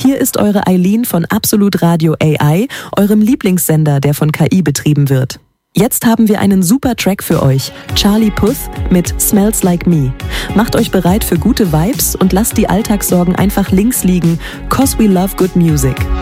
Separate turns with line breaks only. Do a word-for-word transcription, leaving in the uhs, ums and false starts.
Hier ist eure Eileen von Absolut Radio A I, eurem Lieblingssender, der von K I betrieben wird. Jetzt haben wir einen super Track für euch. Charlie Puth mit Smells Like Me. Macht euch bereit für gute Vibes und lasst die Alltagssorgen einfach links liegen, 'cause we love good music.